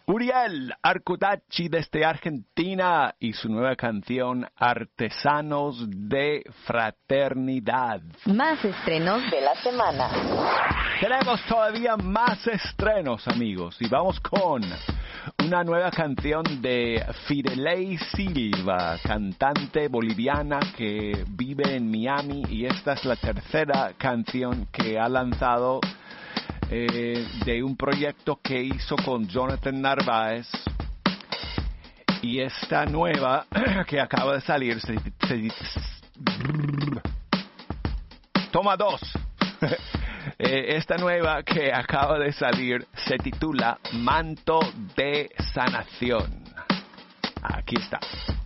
Uriel Arcudacci desde Argentina y su nueva canción Artesanos de Fraternidad. Más estrenos de la semana. Tenemos todavía más estrenos, amigos, y vamos con una nueva canción de Fidelei Silva, cantante boliviana que vive en Miami, y esta es la tercera canción que ha lanzado de un proyecto que hizo con Jonathan Narváez. Y esta nueva que acaba de salir toma dos. Esta nueva que acaba de salir se titula Manto de Sanación. Aquí está.